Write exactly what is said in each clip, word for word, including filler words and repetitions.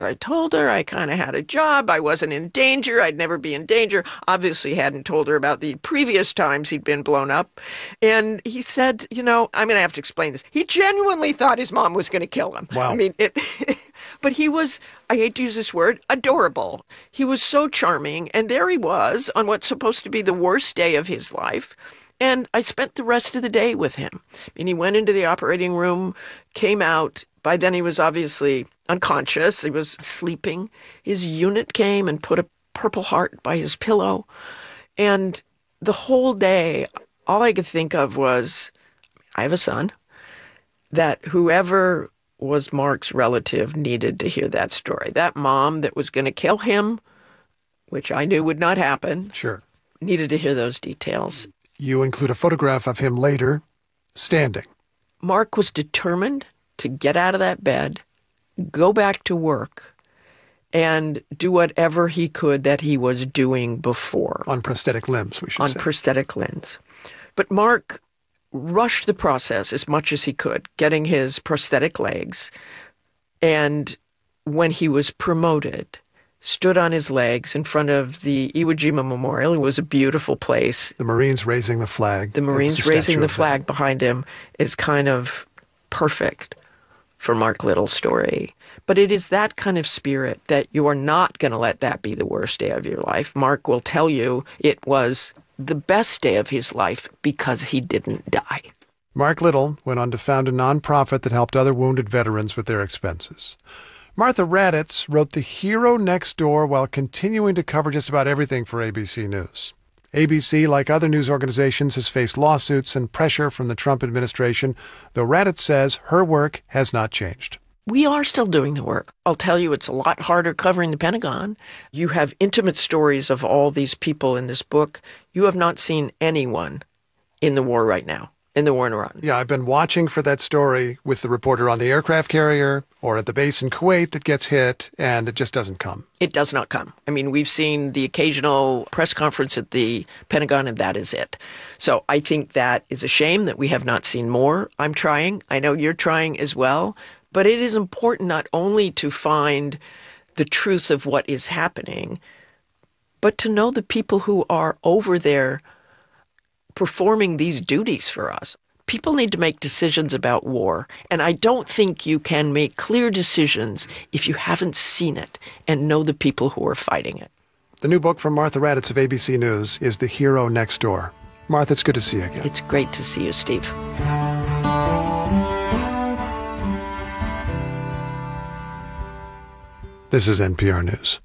I told her I kind of had a job. I wasn't in danger. I'd never be in danger. Obviously hadn't told her about the previous times he'd been blown up. And he said, you know, I'm going to have to explain this. He genuinely thought his mom was going to kill him. Wow. I mean, it, but he was, I hate to use this word, adorable. He was so charming. And there he was on what's supposed to be the worst day of his life. And I spent the rest of the day with him. And he went into the operating room, came out. By then he was obviously unconscious. He was sleeping. His unit came and put a Purple Heart by his pillow. And the whole day, all I could think of was, I have a son, that whoever was Mark's relative needed to hear that story. That mom that was going to kill him, which I knew would not happen, Sure. needed to hear those details. You include a photograph of him later, standing. Mark was determined to get out of that bed, go back to work, and do whatever he could that he was doing before. On prosthetic limbs, we should on say. On prosthetic limbs. But Mark rushed the process as much as he could, getting his prosthetic legs. And when he was promoted, stood on his legs in front of the Iwo Jima Memorial. It was a beautiful place. The Marines raising the flag. The Marines raising the flag behind him is kind of perfect for Mark Little's story. But it is that kind of spirit that you are not going to let that be the worst day of your life. Mark will tell you it was the best day of his life because he didn't die. Mark Little went on to found a nonprofit that helped other wounded veterans with their expenses. Martha Raddatz wrote The Hero Next Door while continuing to cover just about everything for A B C News. A B C, like other news organizations, has faced lawsuits and pressure from the Trump administration, though Raddatz says her work has not changed. We are still doing the work. I'll tell you, it's a lot harder covering the Pentagon. You have intimate stories of all these people in this book. You have not seen anyone in the war right now, in the war in Iran. Yeah, I've been watching for that story with the reporter on the aircraft carrier or at the base in Kuwait that gets hit, and it just doesn't come. It does not come. I mean, we've seen the occasional press conference at the Pentagon, and that is it. So I think that is a shame that we have not seen more. I'm trying. I know you're trying as well. But it is important not only to find the truth of what is happening, but to know the people who are over there performing these duties for us. People need to make decisions about war, and I don't think you can make clear decisions if you haven't seen it and know the people who are fighting it. The new book from Martha Raddatz of A B C News is The Hero Next Door. Martha, it's good to see you again. It's great to see you, Steve. This is N P R News.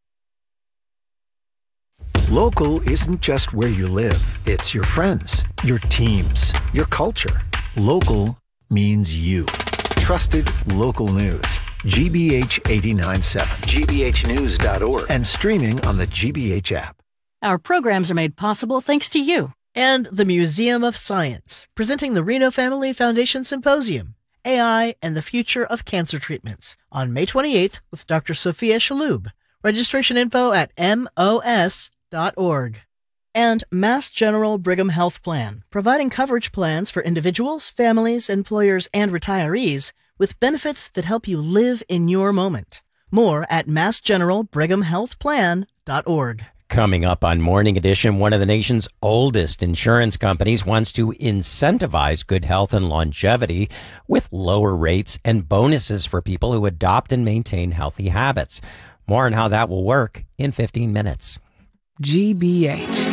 Local isn't just where you live. It's your friends, your teams, your culture. Local means you. Trusted local news. G B H eighty-nine point seven. G B H news dot org. And streaming on the G B H app. Our programs are made possible thanks to you. And the Museum of Science, presenting the Reno Family Foundation Symposium, A I and the Future of Cancer Treatments, on May twenty-eighth with Doctor Sophia Shaloub. Registration info at M O S dot org. And Mass General Brigham Health Plan, providing coverage plans for individuals, families, employers, and retirees with benefits that help you live in your moment. More at mass general brigham health plan dot org. Coming up on Morning Edition, one of the nation's oldest insurance companies wants to incentivize good health and longevity with lower rates and bonuses for people who adopt and maintain healthy habits. More on how that will work in fifteen minutes. G B H.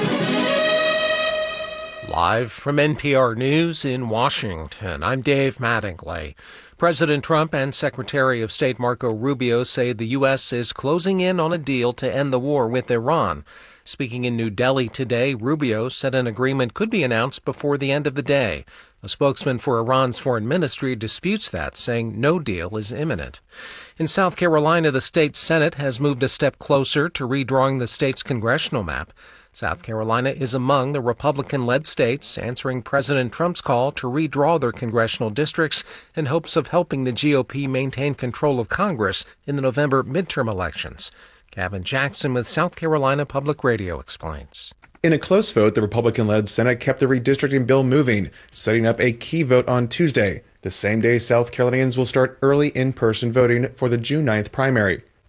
Live from N P R News in Washington, I'm Dave Mattingly. President Trump and Secretary of State Marco Rubio say the U S is closing in on a deal to end the war with Iran. Speaking in New Delhi today, Rubio said an agreement could be announced before the end of the day. A spokesman for Iran's foreign ministry disputes that, saying no deal is imminent. In South Carolina, the state Senate has moved a step closer to redrawing the state's congressional map. South Carolina is among the Republican-led states answering President Trump's call to redraw their congressional districts in hopes of helping the G O P maintain control of Congress in the November midterm elections. Gavin Jackson with South Carolina Public Radio explains. In a close vote, the Republican-led Senate kept the redistricting bill moving, setting up a key vote on Tuesday, the same day South Carolinians will start early in-person voting for the June ninth primary.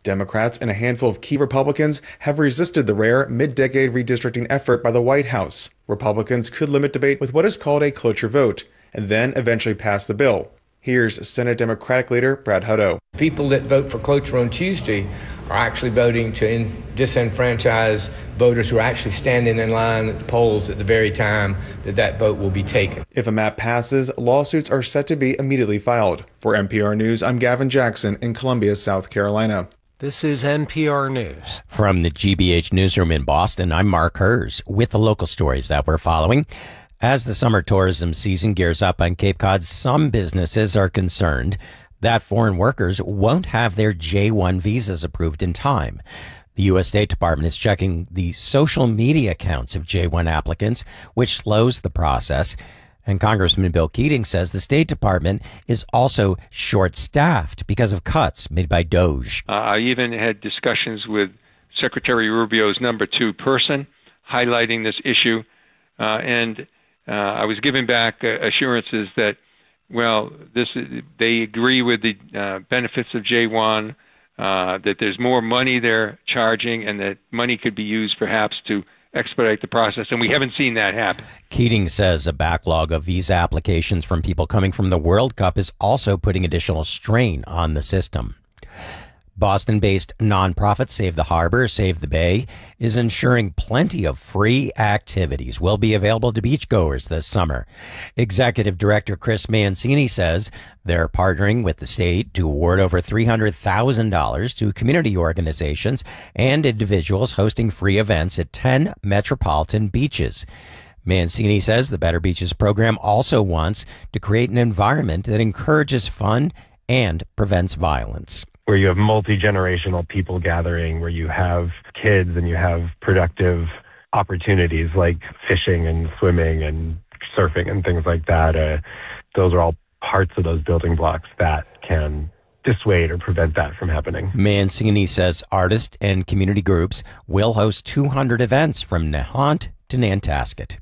Democrats and a handful of key Republicans have resisted the rare mid-decade redistricting effort by the White House. Republicans could limit debate with what is called a cloture vote, and then eventually pass the bill. Here's Senate Democratic leader Brad Hutto. People that vote for cloture on Tuesday are actually voting to in- disenfranchise voters who are actually standing in line at the polls at the very time that that vote will be taken. If a map passes, lawsuits are set to be immediately filed. For N P R News, I'm Gavin Jackson in Columbia, South Carolina. This is N P R News. From the G B H newsroom in Boston, I'm Mark Hers with the local stories that we're following. As the summer tourism season gears up on Cape Cod, some businesses are concerned that foreign workers won't have their J one visas approved in time. The U S State Department is checking the social media accounts of J one applicants, which slows the process. And Congressman Bill Keating says the State Department is also short-staffed because of cuts made by DOGE. Uh, I even had discussions with Secretary Rubio's number two person highlighting this issue, uh, and uh, I was given back uh, assurances that, well, this is, they agree with the uh, benefits of J one, uh, that there's more money they're charging, and that money could be used perhaps to expedite the process, and we haven't seen that happen. Keating says a backlog of visa applications from people coming from the World Cup is also putting additional strain on the system. Boston-based nonprofit Save the Harbor, Save the Bay is ensuring plenty of free activities will be available to beachgoers this summer. Executive Director Chris Mancini says they're partnering with the state to award over three hundred thousand dollars to community organizations and individuals hosting free events at ten metropolitan beaches. Mancini says the Better Beaches program also wants to create an environment that encourages fun and prevents violence. Where you have multi-generational people gathering, where you have kids and you have productive opportunities like fishing and swimming and surfing and things like that. Uh, those are all parts of those building blocks that can dissuade or prevent that from happening. Mancini says artists and community groups will host two hundred events from Nahant to Nantasket.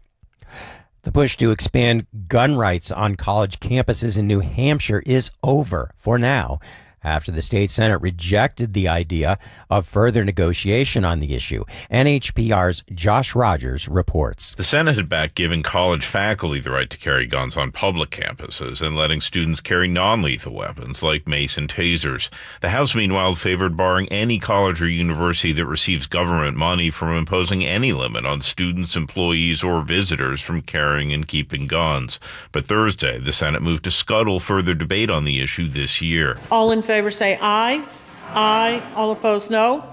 The push to expand gun rights on college campuses in New Hampshire is over for now, after the state Senate rejected the idea of further negotiation on the issue. N H P R's Josh Rogers reports. The Senate had backed giving college faculty the right to carry guns on public campuses and letting students carry non-lethal weapons like mace and tasers. The House, meanwhile, favored barring any college or university that receives government money from imposing any limit on students, employees, or visitors from carrying and keeping guns. But Thursday, the Senate moved to scuttle further debate on the issue this year. All in favor say aye. Aye. All opposed, no.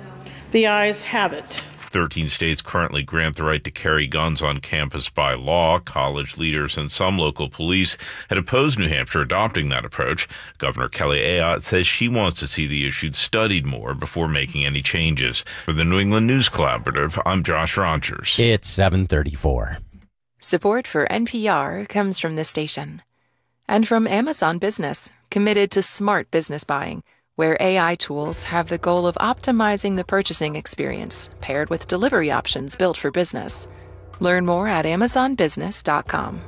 The ayes have it. Thirteen states currently grant the right to carry guns on campus by law. College leaders and some local police had opposed New Hampshire adopting that approach. Governor Kelly Ayotte says she wants to see the issue studied more before making any changes. For the New England News Collaborative, I'm Josh Rogers. It's seven thirty-four. Support for N P R comes from this station and from Amazon Business, committed to smart business buying, where A I tools have the goal of optimizing the purchasing experience, paired with delivery options built for business. Learn more at amazon business dot com.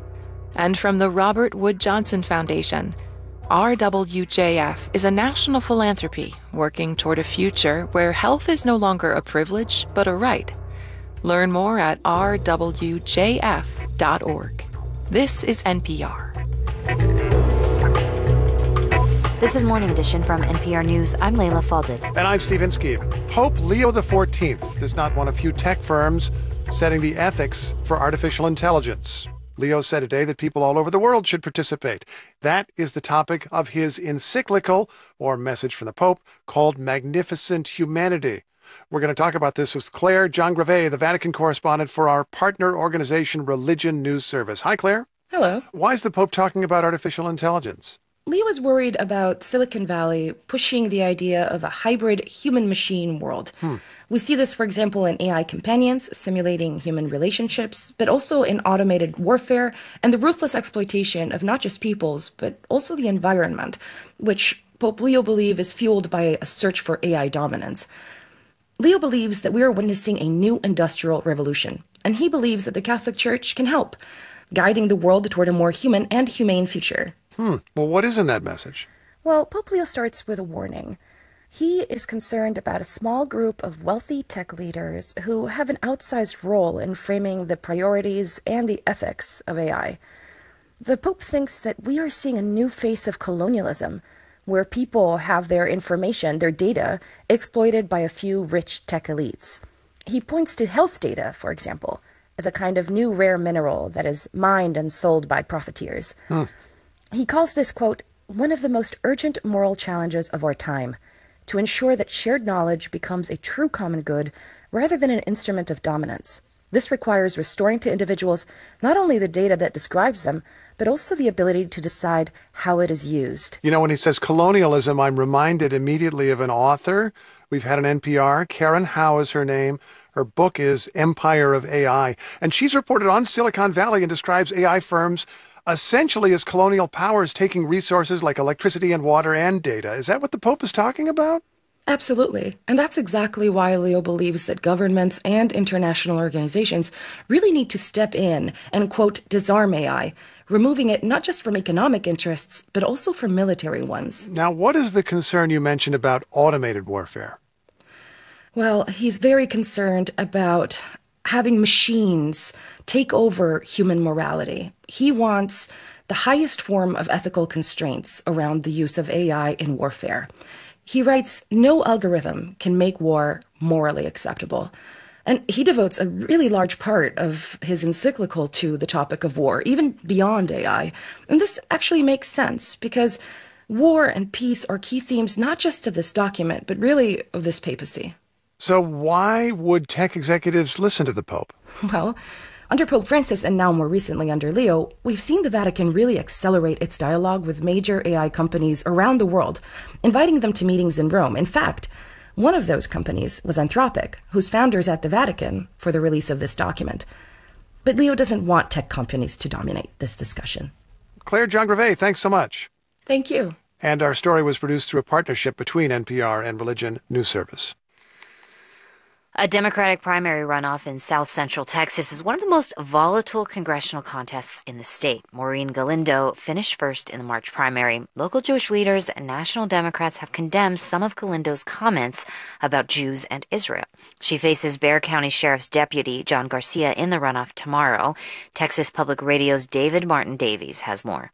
And from the Robert Wood Johnson Foundation, R W J F is a national philanthropy working toward a future where health is no longer a privilege, but a right. Learn more at r w j f dot org. This is N P R. This is Morning Edition from N P R News. I'm Layla Falded. And I'm Steve Inskeep. Pope Leo the fourteenth is not one of few tech firms setting the ethics for artificial intelligence. Leo said today that people all over the world should participate. That is the topic of his encyclical, or message from the Pope, called Magnificent Humanity. We're going to talk about this with Claire Jean-Gravet, the Vatican correspondent for our partner organization, Religion News Service. Hi, Claire. Hello. Why is the Pope talking about artificial intelligence? Leo is worried about Silicon Valley pushing the idea of a hybrid human-machine world. Hmm. We see this, for example, in A I companions simulating human relationships, but also in automated warfare and the ruthless exploitation of not just peoples, but also the environment, which Pope Leo believes is fueled by a search for A I dominance. Leo believes that we are witnessing a new industrial revolution, and he believes that the Catholic Church can help, guiding the world toward a more human and humane future. Hmm. Well, what is in that message? Well, Pope Leo starts with a warning. He is concerned about a small group of wealthy tech leaders who have an outsized role in framing the priorities and the ethics of A I. The Pope thinks that we are seeing a new face of colonialism, where people have their information, their data, exploited by a few rich tech elites. He points to health data, for example, as a kind of new rare mineral that is mined and sold by profiteers. Hmm. He calls this, quote, one of the most urgent moral challenges of our time, to ensure that shared knowledge becomes a true common good rather than an instrument of dominance. This requires restoring to individuals not only the data that describes them, but also the ability to decide how it is used. You know, when he says colonialism, I'm reminded immediately of an author we've had on N P R. Karen Howe is her name. Her book is Empire of A I. And she's reported on Silicon Valley and describes A I firms essentially as colonial powers taking resources like electricity and water and data. Is that what the Pope is talking about? Absolutely. And that's exactly why Leo believes that governments and international organizations really need to step in and, quote, disarm A I, removing it not just from economic interests, but also from military ones. Now, what is the concern you mentioned about automated warfare? Well, he's very concerned about having machines take over human morality. He wants the highest form of ethical constraints around the use of A I in warfare. He writes, no algorithm can make war morally acceptable. And he devotes a really large part of his encyclical to the topic of war, even beyond A I. And this actually makes sense because war and peace are key themes not just of this document, but really of this papacy. So why would tech executives listen to the Pope? Well, under Pope Francis and now more recently under Leo, we've seen the Vatican really accelerate its dialogue with major A I companies around the world, inviting them to meetings in Rome. In fact, one of those companies was Anthropic, whose founders at the Vatican for the release of this document. But Leo doesn't want tech companies to dominate this discussion. Claire Jean-Grevet, thanks so much. Thank you. And our story was produced through a partnership between N P R and Religion News Service. A Democratic primary runoff in south central Texas is one of the most volatile congressional contests in the state. Maureen Galindo finished first in the March primary. Local Jewish leaders and national Democrats have condemned some of Galindo's comments about Jews and Israel. She faces Bexar County Sheriff's Deputy John Garcia in the runoff tomorrow. Texas Public Radio's David Martin Davies has more.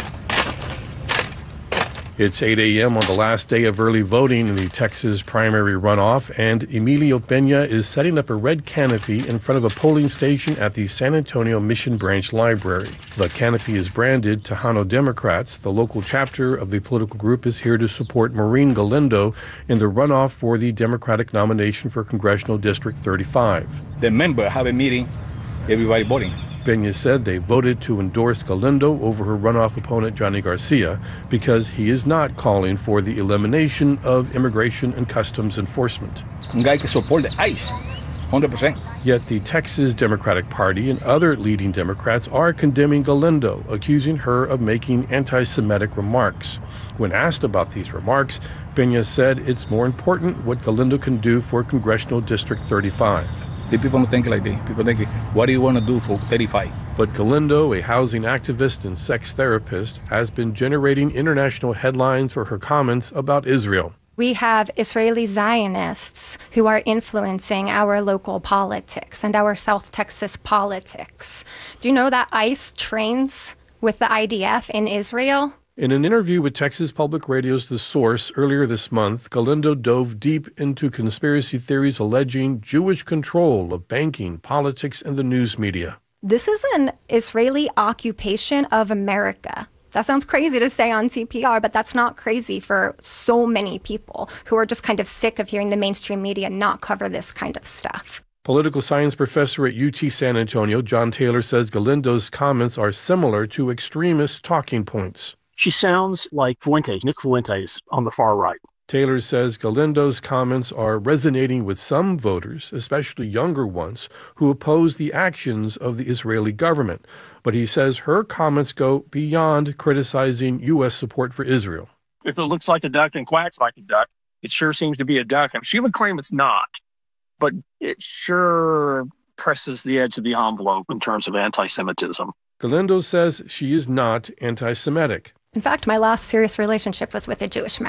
It's eight a.m. on the last day of early voting in the Texas primary runoff, and Emilio Peña is setting up a red canopy in front of a polling station at the San Antonio Mission Branch Library. The canopy is branded Tejano Democrats. The local chapter of the political group is here to support Maureen Galindo in the runoff for the Democratic nomination for Congressional District thirty-five. The members have a meeting, everybody voting. Peña said they voted to endorse Galindo over her runoff opponent Johnny Garcia because he is not calling for the elimination of immigration and customs enforcement. Un guy que support the ICE, one hundred percent. Yet the Texas Democratic Party and other leading Democrats are condemning Galindo, accusing her of making anti-Semitic remarks. When asked about these remarks, Peña said it's more important what Galindo can do for Congressional District thirty-five. The people don't think like this. People think, what do you want to do for thirty-five? But Galindo, a housing activist and sex therapist, has been generating international headlines for her comments about Israel. We have Israeli Zionists who are influencing our local politics and our South Texas politics. Do you know that ICE trains with the I D F in Israel? In an interview with Texas Public Radio's The Source earlier this month, Galindo dove deep into conspiracy theories alleging Jewish control of banking, politics, and the news media. This is an Israeli occupation of America. That sounds crazy to say on C P R, but that's not crazy for so many people who are just kind of sick of hearing the mainstream media not cover this kind of stuff. Political science professor at U T San Antonio, John Taylor, says Galindo's comments are similar to extremist talking points. She sounds like Fuentes, Nick Fuentes on the far right. Taylor says Galindo's comments are resonating with some voters, especially younger ones, who oppose the actions of the Israeli government. But he says her comments go beyond criticizing U S support for Israel. If it looks like a duck and quacks like a duck, it sure seems to be a duck. And she would claim it's not, but it sure presses the edge of the envelope in terms of anti-Semitism. Galindo says she is not anti-Semitic. In fact, my last serious relationship was with a Jewish man.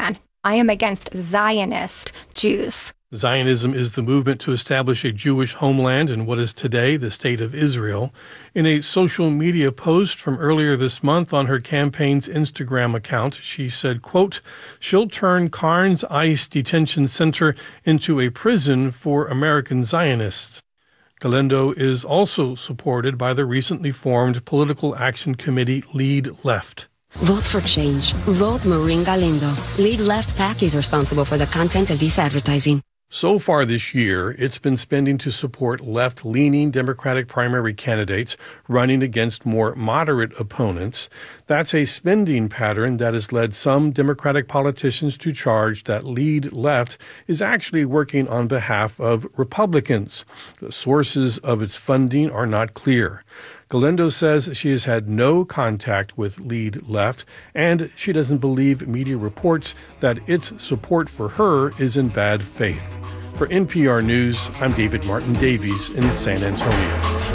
I am against Zionist Jews. Zionism is the movement to establish a Jewish homeland in what is today the State of Israel. In a social media post from earlier this month on her campaign's Instagram account, she said, quote, she'll turn Carnes ICE detention center into a prison for American Zionists. Galindo is also supported by the recently formed Political Action Committee Lead Left. Vote for change. Vote Maureen Galindo. Lead Left PAC is responsible for the content of this advertising. So far this year, it's been spending to support left-leaning Democratic primary candidates running against more moderate opponents. That's a spending pattern that has led some Democratic politicians to charge that Lead Left is actually working on behalf of Republicans. The sources of its funding are not clear. Galindo says she has had no contact with Lead Left, and she doesn't believe media reports that its support for her is in bad faith. For N P R News, I'm David Martin Davies in San Antonio.